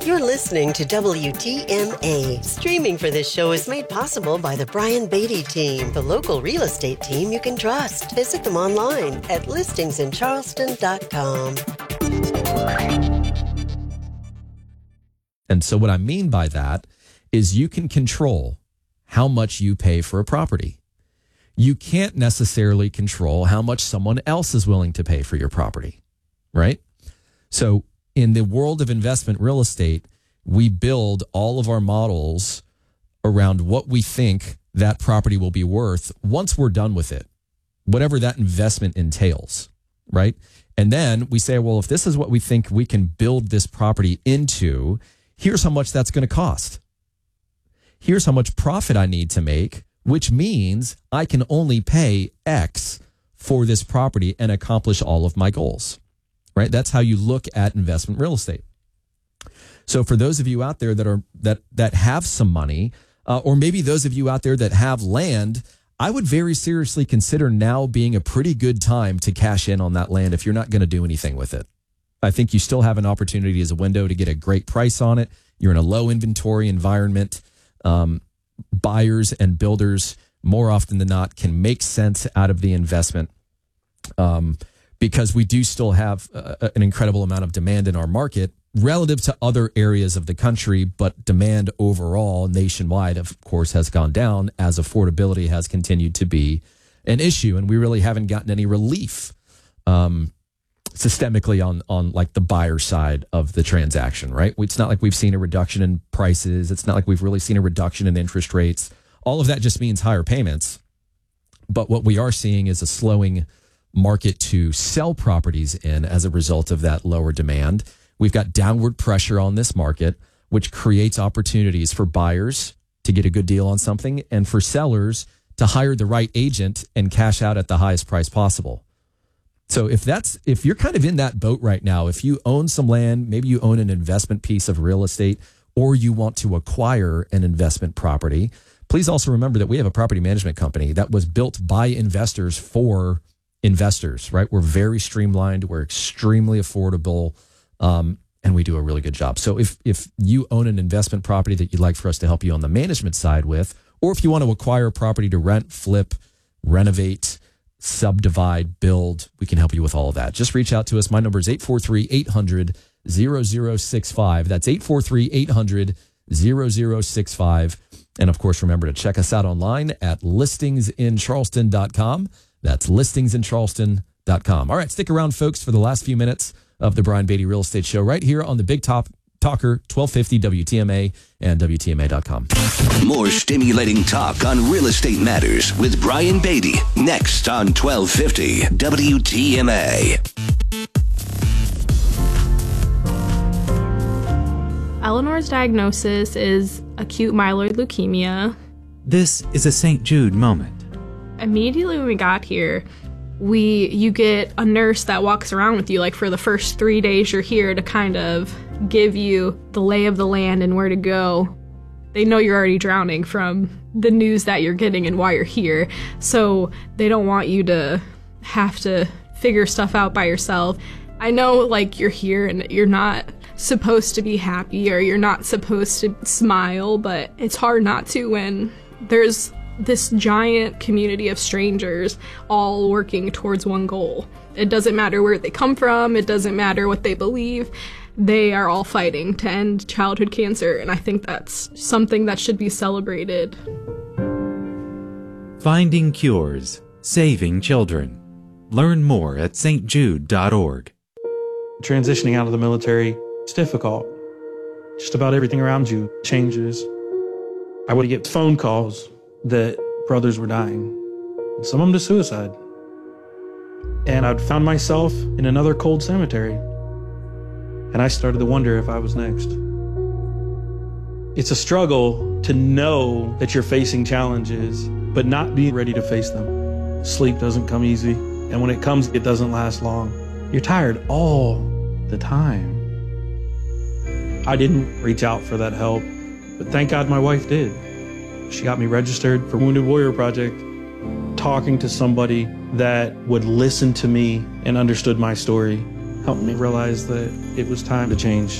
You're listening to WTMA. Streaming for this show is made possible by the Brian Beatty team, the local real estate team you can trust. Visit them online at listingsincharleston.com. And so what I mean by that is you can control how much you pay for a property. You can't necessarily control how much someone else is willing to pay for your property, right? So in the world of investment real estate, we build all of our models around what we think that property will be worth once we're done with it, whatever that investment entails, right? And then we say, well, if this is what we think we can build this property into, here's how much that's going to cost. Here's how much profit I need to make, which means I can only pay X for this property and accomplish all of my goals, right? That's how you look at investment real estate. So for those of you out there that have some money, or maybe those of you out there that have land, I would very seriously consider now being a pretty good time to cash in on that land if you're not going to do anything with it. I think you still have an opportunity as a window to get a great price on it. You're in a low inventory environment. Buyers and builders more often than not can make sense out of the investment because we do still have an incredible amount of demand in our market relative to other areas of the country, but demand overall nationwide, of course, has gone down as affordability has continued to be an issue, and we really haven't gotten any relief systemically on like the buyer side of the transaction, right? It's not like we've seen a reduction in prices. It's not like we've really seen a reduction in interest rates. All of that just means higher payments. But what we are seeing is a slowing market to sell properties in as a result of that lower demand. We've got downward pressure on this market, which creates opportunities for buyers to get a good deal on something and for sellers to hire the right agent and cash out at the highest price possible. So if you're kind of in that boat right now, if you own some land, maybe you own an investment piece of real estate, or you want to acquire an investment property, please also remember that we have a property management company that was built by investors for investors, right? We're very streamlined. We're extremely affordable. And we do a really good job. So if you own an investment property that you'd like for us to help you on the management side with, or if you want to acquire a property to rent, flip, renovate, subdivide, build, we can help you with all of that. Just reach out to us. My number is 843-800-0065. That's 843-800-0065. And of course, remember to check us out online at listingsincharleston.com. That's listingsincharleston.com. All right, stick around, folks, for the last few minutes of the Brian Beatty Real Estate Show right here on the Big Top Talker 1250 WTMA and WTMA.com. More stimulating talk on real estate matters with Brian Beatty next on 1250 WTMA. Eleanor's diagnosis is acute myeloid leukemia. This is a St. Jude moment. Immediately when we got here, you get a nurse that walks around with you like for the first 3 days you're here to kind of give you the lay of the land and where to go. They know you're already drowning from the news that you're getting and why you're here. So they don't want you to have to figure stuff out by yourself. I know like you're here and you're not supposed to be happy or you're not supposed to smile, but it's hard not to when there's this giant community of strangers all working towards one goal. It doesn't matter where they come from. It doesn't matter what they believe. They are all fighting to end childhood cancer, and I think that's something that should be celebrated. Finding cures, saving children. Learn more at stjude.org. Transitioning out of the military, it's difficult. Just about everything around you changes. I would get phone calls that brothers were dying, some of them to suicide. And I'd found myself in another cold cemetery. And I started to wonder if I was next. It's a struggle to know that you're facing challenges, but not be ready to face them. Sleep doesn't come easy, and when it comes, it doesn't last long. You're tired all the time. I didn't reach out for that help, but thank God my wife did. She got me registered for Wounded Warrior Project. Talking to somebody that would listen to me and understood my story helped me realize that it was time to change.